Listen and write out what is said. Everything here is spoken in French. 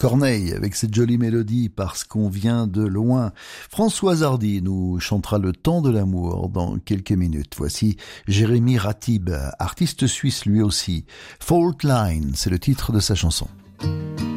Corneille avec cette jolie mélodie parce qu'on vient de loin. Françoise Hardy nous chantera Le temps de l'amour dans quelques minutes. Voici Jérémy Ratib, artiste suisse lui aussi. Fault Line, c'est le titre de sa chanson.